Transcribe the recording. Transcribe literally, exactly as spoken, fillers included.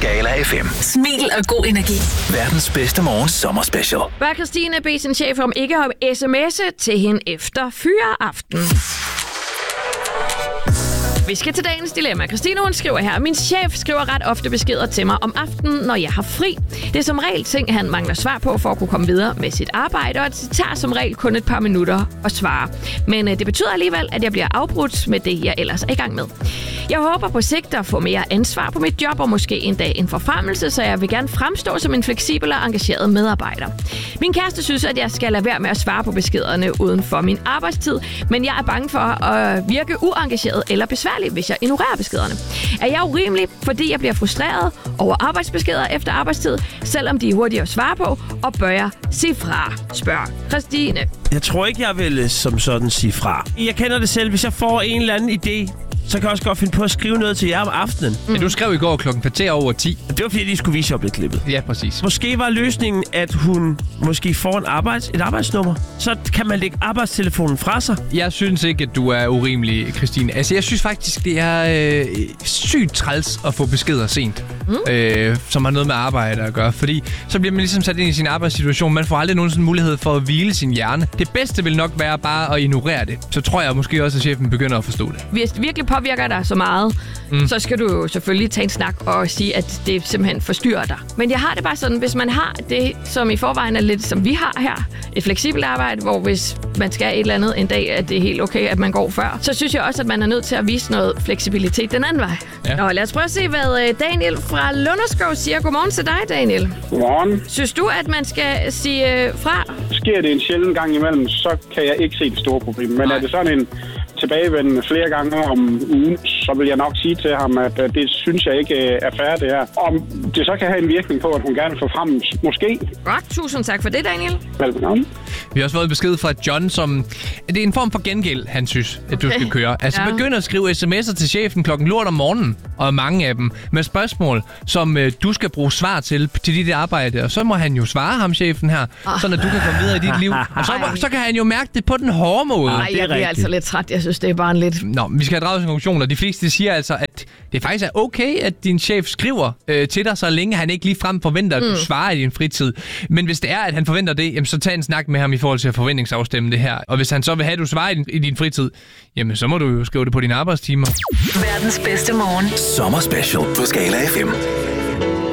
Skala F M. Smil og god energi. Verdens bedste morgen sommerspecial. Bør Christine bede sin chef om ikke at sms'e til hende efter fyreaften? Vi skal til dagens dilemma. Christine, hun skriver her: min chef skriver ret ofte beskeder til mig om aftenen, når jeg har fri. Det er som regel ting, han mangler svar på for at kunne komme videre med sit arbejde, og det tager som regel kun et par minutter at svare. Men det betyder alligevel, at jeg bliver afbrudt med det, jeg ellers er i gang med. Jeg håber på sigt at få mere ansvar på mit job, og måske en dag en forfremmelse, så jeg vil gerne fremstå som en fleksibel og engageret medarbejder. Min kæreste synes, at jeg skal lade være med at svare på beskederne uden for min arbejdstid, men jeg er bange for at virke uengageret eller besværlig, hvis jeg ignorerer beskederne. Er jeg urimelig, fordi jeg bliver frustreret over arbejdsbeskeder efter arbejdstid, selvom de er hurtige at svare på, og bør jeg sige fra, spørger Christine. Jeg tror ikke, jeg vil som sådan sige fra. Jeg kender det selv. Hvis jeg får en eller anden idé, så kan jeg også godt finde på at skrive noget til jer om aftenen. Mm. Ja, du skrev i går klokken kvarter over ti. Det var fordi, de skulle vise, at jeg blev klippet. Ja, præcis. Måske var løsningen, at hun måske får en arbejds, et arbejdsnummer. Så kan man lægge arbejdstelefonen fra sig. Jeg synes ikke, at du er urimelig, Christine. Altså, jeg synes faktisk, det er øh, sygt træls at få beskeder sent, mm. øh, som har noget med arbejde at gøre. Fordi så bliver man ligesom sat ind i sin arbejdssituation. Man får aldrig nogen sådan mulighed for at hvile sin hjerne. Det bedste vil nok være bare at ignorere det. Så tror jeg måske også, at chefen begynder at forstå det. Hvis det virkelig påvirker dig så meget, mm. så skal du jo selvfølgelig tage en snak og sige, at det simpelthen forstyrrer dig. Men jeg har det bare sådan, hvis man har det, som i forvejen er lidt, som vi har her, et fleksibelt arbejde, hvor hvis man skal et eller andet en dag, at det er helt okay, at man går før, så synes jeg også, at man er nødt til at vise noget fleksibilitet den anden vej. Ja. Nå, lad os prøve at se, hvad Daniel fra Lunderskov siger. Godmorgen til dig, Daniel. Godmorgen. Synes du, at man skal sige fra? Sker det en sjælden gang imellem, så kan jeg ikke se det store problem. Men Nej. Er det sådan en tilbagevendende flere gange om ugen, så vil jeg nok sige til ham, at det synes jeg ikke er fair, det her. Om det så kan have en virkning på, at hun gerne vil få frem, måske. Godt, tusind tak for det, Daniel. Velkommen. Vi har også fået besked fra John, som... Det er en form for gengæld, han synes, at du okay. skal køre. Altså, ja. Begynd at skrive sms'er til chefen klokken lort om morgenen, og mange af dem, med spørgsmål, som øh, du skal bruge svar til, til dit arbejde. Og så må han jo svare ham, chefen her, oh. sådan at du kan komme videre i dit liv. Og så, så kan han jo mærke det på den hårde måde. Nej, jeg bliver altså lidt træt. Jeg synes, det er bare en lidt... Nå, vi skal have draget en konklusion, og de fleste siger altså, at det faktisk er okay, at din chef skriver øh, til dig, så længe han ikke ligefrem forventer, at du mm. svarer i din fritid. Men hvis det er, at han forventer det, jamen, så tag en snak med ham i forhold til at forventningsafstemme det her. Og hvis han så vil have, at du svarer i din, i din fritid, jamen så må du jo skrive det på dine arbejdstimer. Verdens bedste morgen. Sommerspecial på Skala F M.